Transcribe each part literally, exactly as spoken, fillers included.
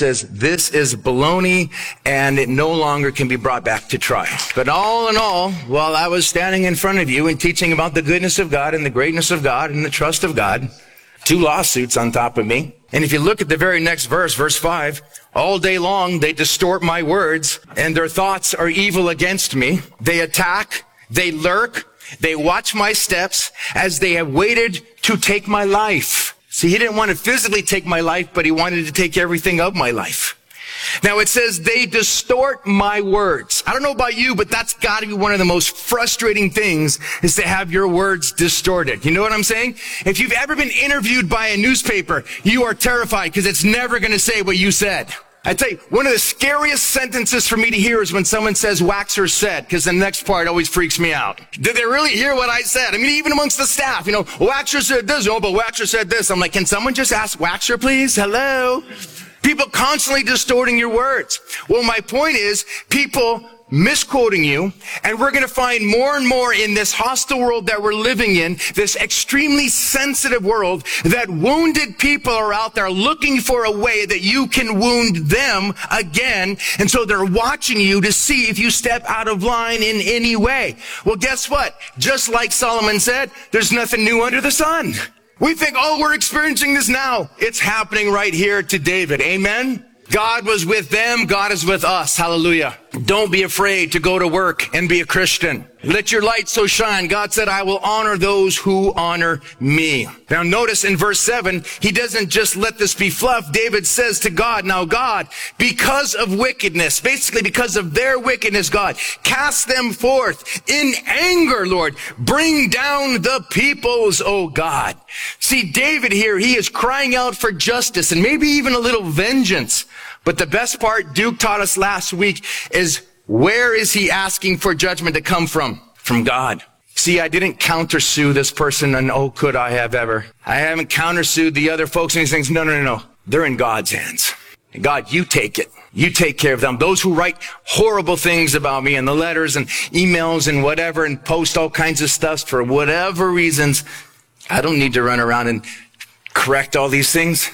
says this is baloney and it no longer can be brought back to trial. But all in all, while I was standing in front of you and teaching about the goodness of God and the greatness of God and the trust of God, two lawsuits on top of me. And if you look at the very next verse, verse five, all day long they distort my words and their thoughts are evil against me. They attack, they lurk, they watch my steps as they have waited to take my life. See, he didn't want to physically take my life, but he wanted to take everything of my life. Now it says they distort my words. I don't know about you, but that's got to be one of the most frustrating things is to have your words distorted. You know what I'm saying? If you've ever been interviewed by a newspaper, you are terrified because it's never going to say what you said. I tell you, one of the scariest sentences for me to hear is when someone says Waxer said, because the next part always freaks me out. Did they really hear what I said? I mean, even amongst the staff, you know, Waxer said this, oh, but Waxer said this. I'm like, can someone just ask Waxer, please? Hello? People constantly distorting your words. Well, my point is people misquoting you, and we're going to find more and more in this hostile world that we're living in, this extremely sensitive world, that wounded people are out there looking for a way that you can wound them again, and so they're watching you to see if you step out of line in any way. Well, guess what? Just like Solomon said, there's nothing new under the sun. We think, oh, we're experiencing this now. It's happening right here to David. Amen? God was with them. God is with us. Hallelujah. Don't be afraid to go to work and be a Christian. Let your light so shine. God said, I will honor those who honor me. Now notice in verse seven, he doesn't just let this be fluff. David says to God, now God, because of wickedness, basically because of their wickedness, God, cast them forth in anger, Lord. Bring down the peoples, oh God. See, David here, he is crying out for justice and maybe even a little vengeance. But the best part Duke taught us last week is, where is he asking for judgment to come from? From God. See, I didn't countersue this person, and oh, could I have ever. I haven't countersued the other folks and these things. No, no, no, no. They're in God's hands. God, you take it. You take care of them. Those who write horrible things about me in the letters and emails and whatever and post all kinds of stuff for whatever reasons, I don't need to run around and correct all these things.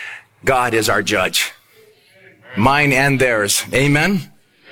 God is our judge. Mine and theirs. Amen?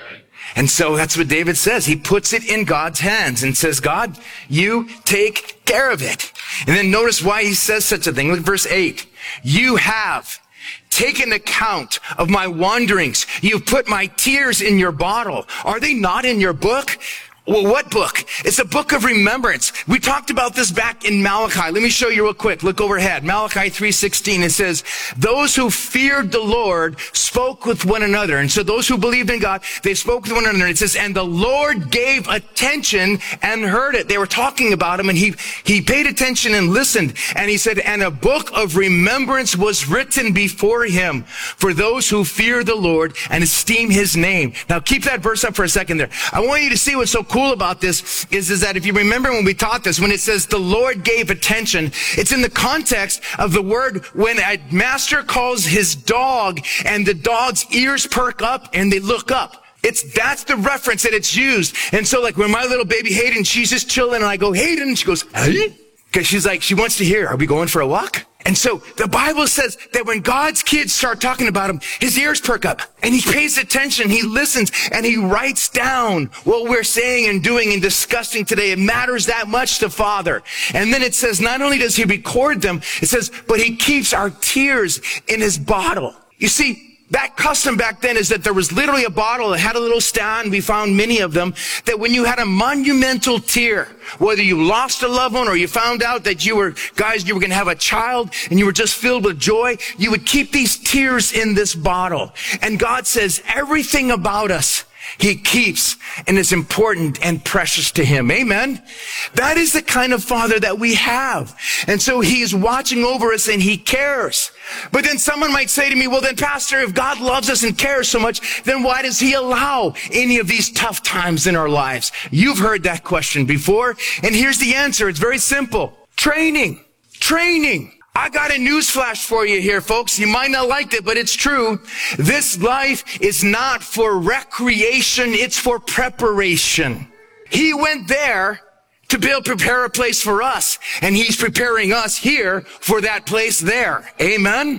And so that's what David says. He puts it in God's hands and says, God, you take care of it. And then notice why he says such a thing. Look at verse eight. You have taken account of my wanderings. You've put my tears in your bottle. Are they not in your book? Well, what book? It's a book of remembrance. We talked about this back in Malachi. Let me show you real quick. Look overhead. Malachi three sixteen. It says, those who feared the Lord spoke with one another. And so those who believed in God, they spoke with one another. It says, and the Lord gave attention and heard it. They were talking about him, and he, he paid attention and listened. And he said, and a book of remembrance was written before him for those who fear the Lord and esteem his name. Now keep that verse up for a second there. I want you to see what's so cool about this is, is that if you remember when we taught this, when it says the Lord gave attention, it's in the context of the word when a master calls his dog and the dog's ears perk up and they look up. It's, that's the reference that it's used. And so like when my little baby Hayden, she's just chilling and I go, Hayden, and she goes, hey? Because she's like, she wants to hear, are we going for a walk? And so the Bible says that when God's kids start talking about him, his ears perk up and he pays attention, he listens, and he writes down what we're saying and doing and discussing today. It matters that much to Father. And then it says, not only does he record them, it says, but he keeps our tears in his bottle. You see, that custom back then is that there was literally a bottle that had a little stand. We found many of them, that when you had a monumental tear, whether you lost a loved one or you found out that you were, guys, you were going to have a child and you were just filled with joy, you would keep these tears in this bottle. And God says everything about us he keeps and is important and precious to him. Amen. That is the kind of Father that we have. And so he is watching over us and he cares. But then someone might say to me, well then Pastor, if God loves us and cares so much, then why does he allow any of these tough times in our lives? You've heard that question before. And here's the answer. It's very simple. Training. Training. I got a news flash for you here, folks. You might not like it, but it's true. This life is not for recreation. It's for preparation. He went there to build, prepare a place for us. And he's preparing us here for that place there. Amen?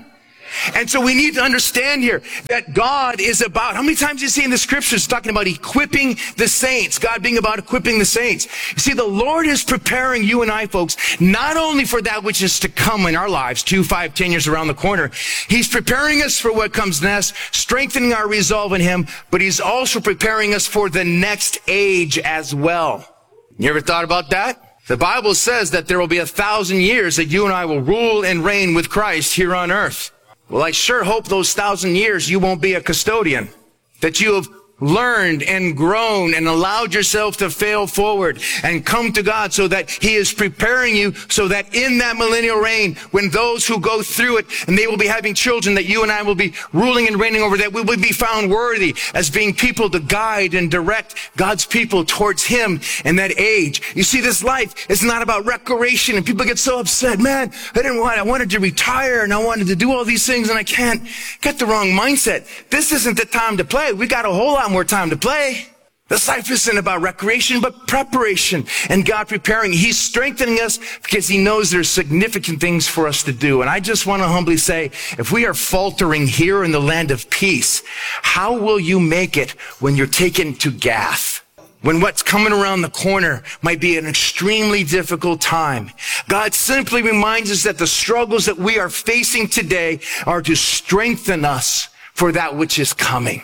And so we need to understand here that God is about, how many times do you see in the scriptures talking about equipping the saints, God being about equipping the saints? You see, the Lord is preparing you and I, folks, not only for that which is to come in our lives, two, five, ten years around the corner. He's preparing us for what comes next, strengthening our resolve in Him, but He's also preparing us for the next age as well. You ever thought about that? The Bible says that there will be a thousand years that you and I will rule and reign with Christ here on earth. Well, I sure hope those thousand years you won't be a custodian, that you have learned and grown and allowed yourself to fail forward and come to God so that He is preparing you so that in that millennial reign, when those who go through it and they will be having children that you and I will be ruling and reigning over, that we will be found worthy as being people to guide and direct God's people towards Him in that age. You see, this life is not about recreation, and people get so upset. Man, I didn't want, I wanted to retire and I wanted to do all these things and I can't. Get the wrong mindset. This isn't the time to play. We got a whole lot more time to play. This life isn't about recreation, but preparation and God preparing. He's strengthening us because He knows there's significant things for us to do. And I just want to humbly say, if we are faltering here in the land of peace, how will you make it when you're taken to Gath? When what's coming around the corner might be an extremely difficult time. God simply reminds us that the struggles that we are facing today are to strengthen us for that which is coming.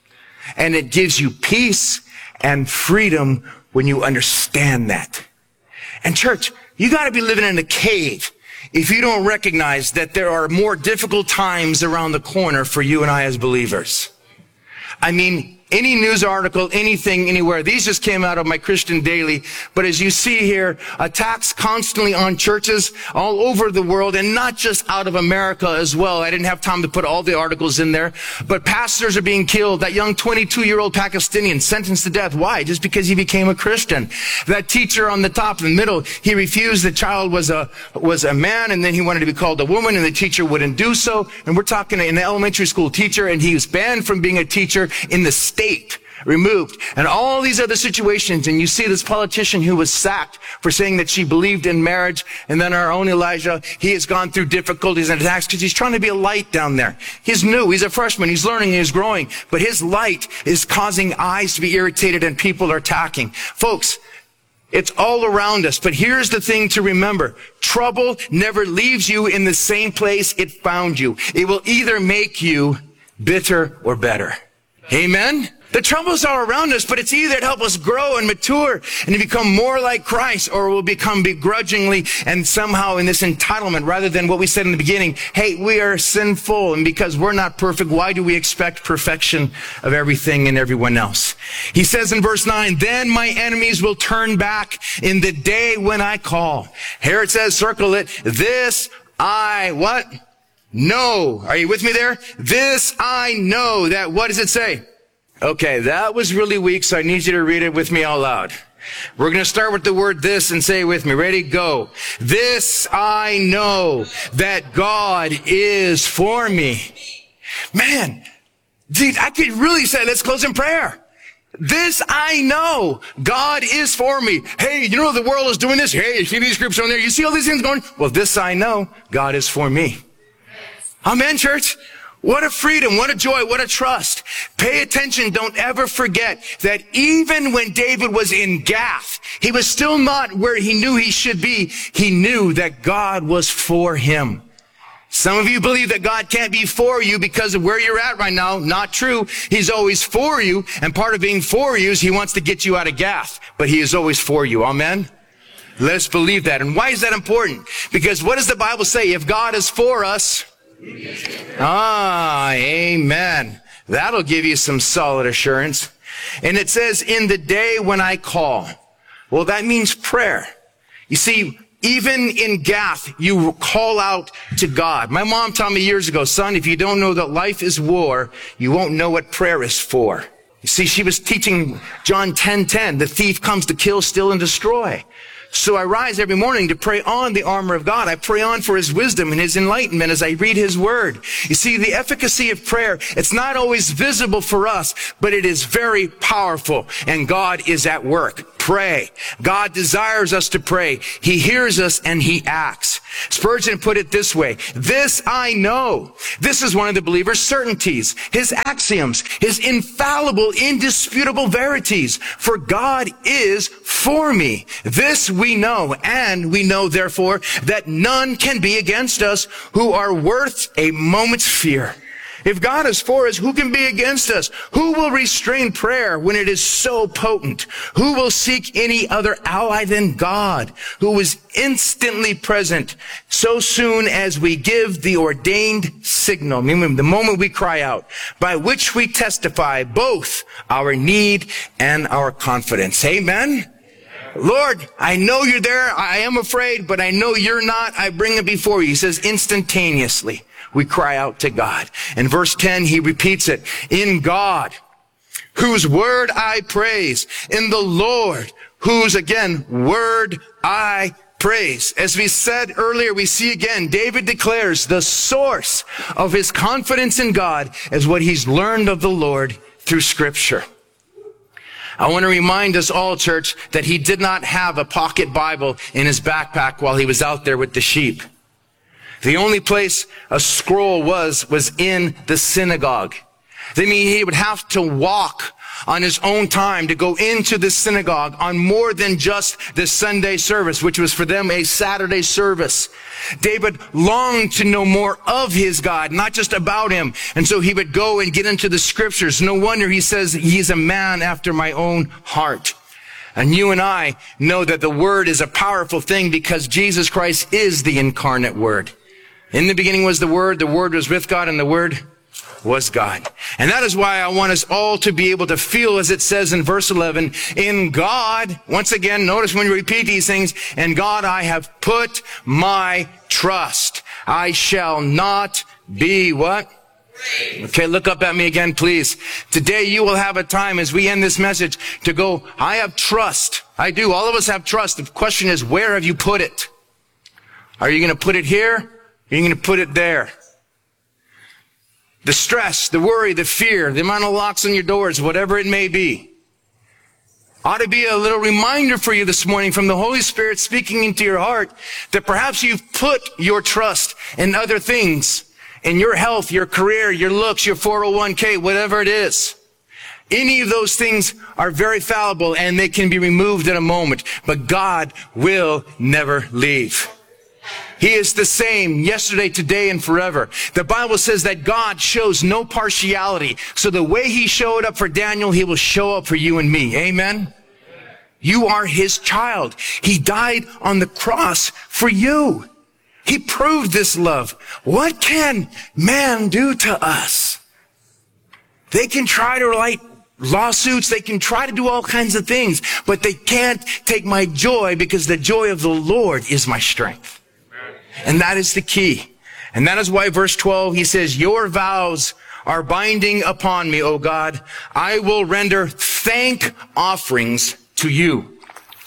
And it gives you peace and freedom when you understand that. And church, you got to be living in a cave if you don't recognize that there are more difficult times around the corner for you and I as believers. I mean, any news article, anything, anywhere. These just came out of my Christian Daily. But as you see here, attacks constantly on churches all over the world, and not just out of America as well. I didn't have time to put all the articles in there. But pastors are being killed. That young twenty-two-year-old Pakistani sentenced to death. Why? Just because he became a Christian. That teacher on the top in the middle, he refused. The child was a, was a man, and then he wanted to be called a woman, and the teacher wouldn't do so. And we're talking an elementary school teacher, and he was banned from being a teacher in the state, removed, and all these other situations. And you see this politician who was sacked for saying that she believed in marriage, and then our own Elijah, he has gone through difficulties and attacks because he's trying to be a light down there. He's new, he's a freshman, he's learning, he's growing, but his light is causing eyes to be irritated and people are attacking. Folks, it's all around us, but here's the thing to remember. Trouble never leaves you in the same place it found you. It will either make you bitter or better. Amen? The troubles are around us, but it's either to help us grow and mature and to become more like Christ, or we'll become begrudgingly and somehow in this entitlement, rather than what we said in the beginning. Hey, we are sinful, and because we're not perfect, why do we expect perfection of everything and everyone else? He says in verse nine, then my enemies will turn back in the day when I call. Here it says, circle it, this I, what? Know. Are you with me there? This I know that, what does it say? Okay, that was really weak, so I need you to read it with me out loud. We're going to start with the word this and say it with me. Ready? Go. This I know that God is for me. Man, dude, I could really say, let's close in prayer. This I know, God is for me. Hey, you know the world is doing this? Hey, you see these groups on there? You see all these things going? Well, this I know, God is for me. Amen, church. What a freedom, what a joy, what a trust. Pay attention. Don't ever forget that even when David was in Gath, he was still not where he knew he should be. He knew that God was for him. Some of you believe that God can't be for you because of where you're at right now. Not true. He's always for you. And part of being for you is He wants to get you out of Gath. But He is always for you. Amen. Let's believe that. And why is that important? Because what does the Bible say? If God is for us, ah, amen. That'll give you some solid assurance. And it says, in the day when I call. Well, that means prayer. You see, even in Gath, you call out to God. My mom taught me years ago, son, if you don't know that life is war, you won't know what prayer is for. You see, she was teaching John ten ten, the thief comes to kill, steal, and destroy. So I rise every morning to pray on the armor of God. I pray on for His wisdom and His enlightenment as I read His word. You see, the efficacy of prayer, it's not always visible for us, but it is very powerful, and God is at work. pray. God desires us to pray. He hears us and he acts. Spurgeon put it this way: this I know. This is one of the believer's certainties, his axioms, his infallible, indisputable verities. For God is for me. This we know, and we know therefore that none can be against us who are worth a moment's fear. If God is for us, who can be against us? Who will restrain prayer when it is so potent? Who will seek any other ally than God, who is instantly present so soon as we give the ordained signal, meaning the moment we cry out, by which we testify both our need and our confidence. Amen? Lord, I know you're there. I am afraid, but I know you're not. I bring it before you. He says instantaneously we cry out to God. In verse ten, he repeats it. In God, whose word I praise. In the Lord, whose, again, word I praise. As we said earlier, we see again, David declares the source of his confidence in God is what he's learned of the Lord through Scripture. I want to remind us all, church, that he did not have a pocket Bible in his backpack while he was out there with the sheep. The only place a scroll was, was in the synagogue. That means he would have to walk on his own time to go into the synagogue on more than just the Sunday service, which was for them a Saturday service. David longed to know more of his God, not just about him. And so he would go and get into the scriptures. No wonder he says he's a man after my own heart. And you and I know that the Word is a powerful thing because Jesus Christ is the incarnate Word. In the beginning was the Word, the Word was with God, and the Word was God. And that is why I want us all to be able to feel, as it says in verse eleven, in God, once again, notice when you repeat these things, in God I have put my trust. I shall not be what? Okay, look up at me again, please. Today you will have a time as we end this message to go, I have trust. I do. All of us have trust. The question is, where have you put it? Are you going to put it here? Are you going to put it there? The stress, the worry, the fear, the amount of locks on your doors, whatever it may be, ought to be a little reminder for you this morning from the Holy Spirit speaking into your heart that perhaps you've put your trust in other things, in your health, your career, your looks, your four oh one k, whatever it is. Any of those things are very fallible and they can be removed in a moment, but God will never leave. He is the same yesterday, today, and forever. The Bible says that God shows no partiality. So the way he showed up for Daniel, he will show up for you and me. Amen? You are his child. He died on the cross for you. He proved this love. What can man do to us? They can try to write lawsuits. They can try to do all kinds of things, but they can't take my joy because the joy of the Lord is my strength. And that is the key. And that is why verse twelve, he says, your vows are binding upon me, O God. I will render thank offerings to you.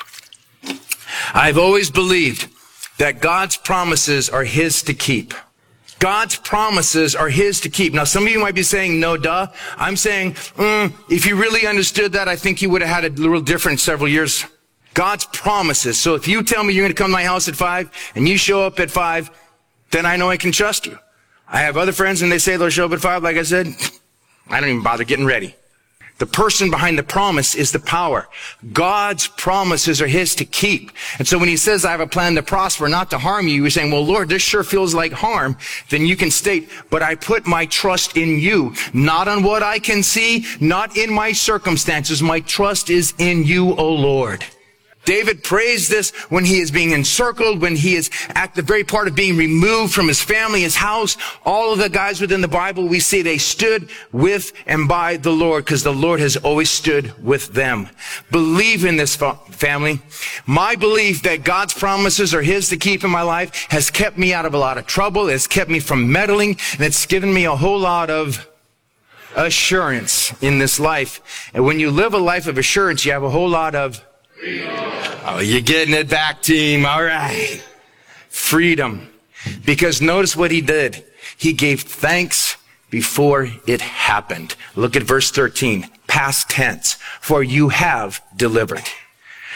I've always believed that God's promises are his to keep. God's promises are his to keep. Now, some of you might be saying, no, duh. I'm saying, mm, if you really understood that, I think you would have had a little different several years. God's promises. So if you tell me you're going to come to my house at five and you show up at five, then I know I can trust you. I have other friends and they say they'll show up at five. Like I said, I don't even bother getting ready. The person behind the promise is the power. God's promises are his to keep. And so when he says, I have a plan to prosper, not to harm you, you're saying, well, Lord, this sure feels like harm. Then you can state, but I put my trust in you, not on what I can see, not in my circumstances. My trust is in you, O Lord. David prays this when he is being encircled, when he is at the very part of being removed from his family, his house. All of the guys within the Bible, we see they stood with and by the Lord because the Lord has always stood with them. Believe in this, family. My belief that God's promises are his to keep in my life has kept me out of a lot of trouble. It's kept me from meddling, and it's given me a whole lot of assurance in this life. And when you live a life of assurance, you have a whole lot of oh, you're getting it back, team. All right. Freedom. Because notice what he did. He gave thanks before it happened. Look at verse thirteen. Past tense. For you have delivered.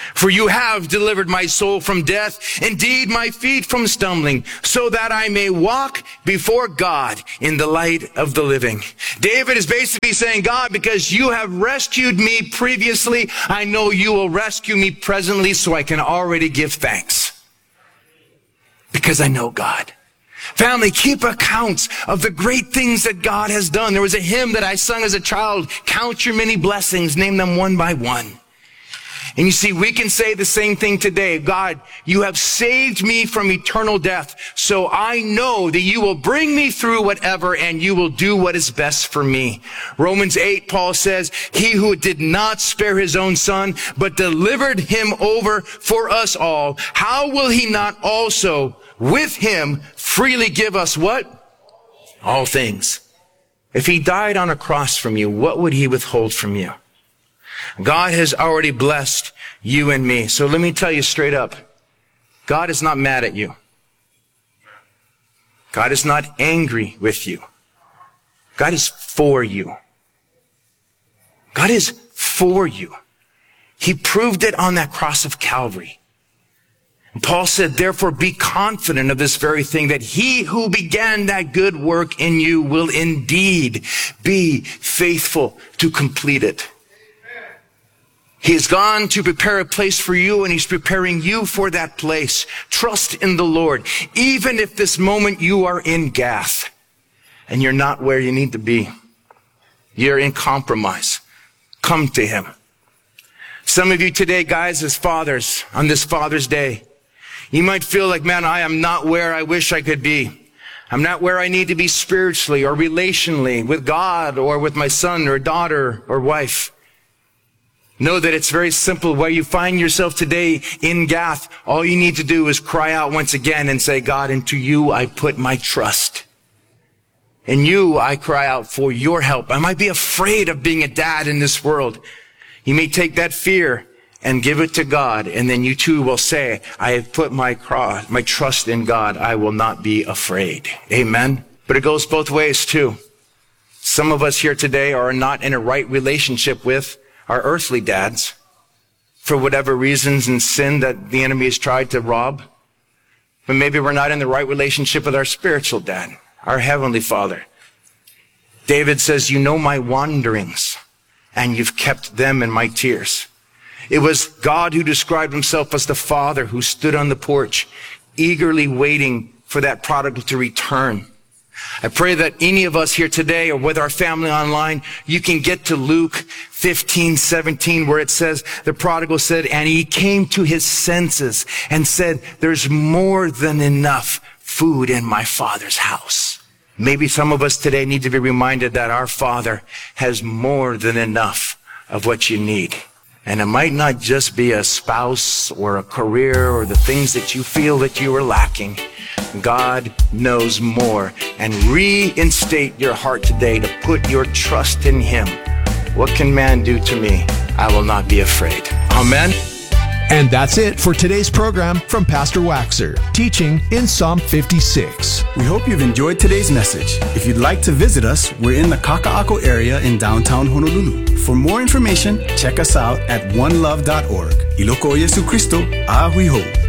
For you have delivered my soul from death, indeed my feet from stumbling, so that I may walk before God in the light of the living. David is basically saying, God, because you have rescued me previously, I know you will rescue me presently, so I can already give thanks. Because I know God. Family, keep accounts of the great things that God has done. There was a hymn that I sung as a child, count your many blessings, name them one by one. And you see, we can say the same thing today. God, you have saved me from eternal death, so I know that you will bring me through whatever and you will do what is best for me. Romans eight, Paul says, he who did not spare his own son, but delivered him over for us all, how will he not also with him freely give us what? All things. If he died on a cross from you, what would he withhold from you? God has already blessed you and me. So let me tell you straight up, God is not mad at you. God is not angry with you. God is for you. God is for you. He proved it on that cross of Calvary. And Paul said, therefore be confident of this very thing, that he who began that good work in you will indeed be faithful to complete it. He has gone to prepare a place for you, and he's preparing you for that place. Trust in the Lord. Even if this moment you are in Gath and you're not where you need to be, you're in compromise, come to him. Some of you today, guys, as fathers, on this Father's Day, you might feel like, man, I am not where I wish I could be. I'm not where I need to be spiritually or relationally with God or with my son or daughter or wife. Know that it's very simple. Where you find yourself today in Gath, all you need to do is cry out once again and say, God, into you I put my trust. In you I cry out for your help. I might be afraid of being a dad in this world. You may take that fear and give it to God, and then you too will say, I have put my cross, my trust in God. I will not be afraid. Amen. But it goes both ways too. Some of us here today are not in a right relationship with our earthly dads, for whatever reasons and sin that the enemy has tried to rob. But maybe we're not in the right relationship with our spiritual dad, our heavenly Father. David says, you know my wanderings, and you've kept them in my tears. It was God who described himself as the Father who stood on the porch, eagerly waiting for that prodigal to return. I pray that any of us here today or with our family online, you can get to Luke fifteen seventeen, where it says, the prodigal said, and he came to his senses and said, there's more than enough food in my Father's house. Maybe some of us today need to be reminded that our Father has more than enough of what you need. And it might not just be a spouse or a career or the things that you feel that you are lacking. God knows more. And reinstate your heart today to put your trust in him. What can man do to me? I will not be afraid. Amen. And that's it for today's program from Pastor Waxer, teaching in Psalm fifty-six. We hope you've enjoyed today's message. If you'd like to visit us, we're in the Kaka'ako area in downtown Honolulu. For more information, check us out at one love dot org. Iloko Yesu Cristo, Ahui Ho.